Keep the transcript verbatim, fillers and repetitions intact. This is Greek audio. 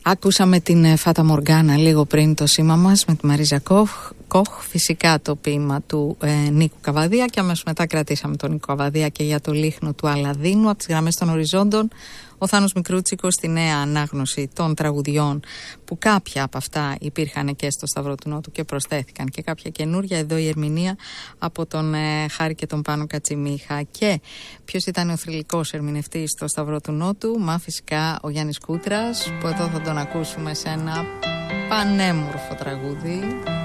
Ακούσαμε την Φάτα Μοργάνα λίγο πριν το σήμα μας με τη Μαρίζα Κοχ, Κοχ φυσικά το ποίημα του ε, Νίκου Καβαδία, και αμέσως μετά κρατήσαμε τον Νίκο Καβαδία και για το Λίχνο του Αλαδίνου. Από τις γραμμές των οριζόντων ο Θάνος Μικρούτσικος στη νέα ανάγνωση των τραγουδιών, που κάποια από αυτά υπήρχαν και στο Σταυρό του Νότου και προσθέθηκαν και κάποια καινούρια. Εδώ η ερμηνεία από τον ε, Χάρη και τον Πάνο Κατσιμίχα. Και ποιος ήταν ο θρυλικός ερμηνευτής στο Σταυρό του Νότου? Μα φυσικά ο Γιάννης Κούτρας, που εδώ θα τον ακούσουμε σε ένα πανέμορφο τραγούδι.